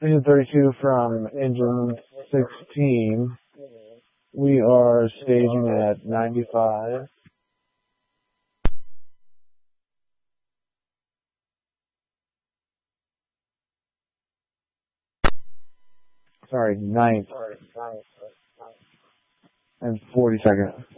Engine 32 from engine 16. We are staging at 95. Sorry, 9th and 42nd.